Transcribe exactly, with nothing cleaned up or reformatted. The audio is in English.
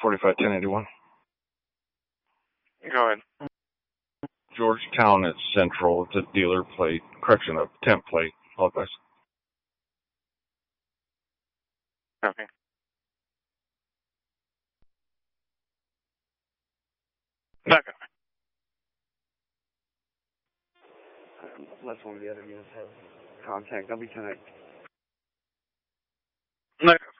forty-five ten eighty-one. Go ahead. Georgetown at Central. It's a dealer plate. Correction, a temp plate. Apologize. Okay. Back up. Unless one of the other units has contact, I'll be tonight. Back up.